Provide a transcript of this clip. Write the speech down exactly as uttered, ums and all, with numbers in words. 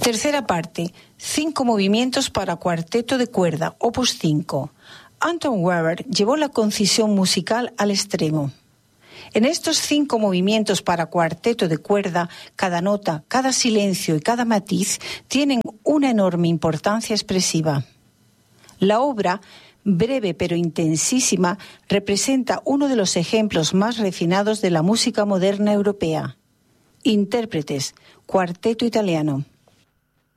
Tercera parte, cinco movimientos para cuarteto de cuerda, opus cinco. Anton Weber llevó la concisión musical al extremo. En estos cinco movimientos para cuarteto de cuerda, cada nota, cada silencio y cada matiz tienen una enorme importancia expresiva. La obra, breve pero intensísima, representa uno de los ejemplos más refinados de la música moderna europea. Intérpretes, Cuarteto Italiano.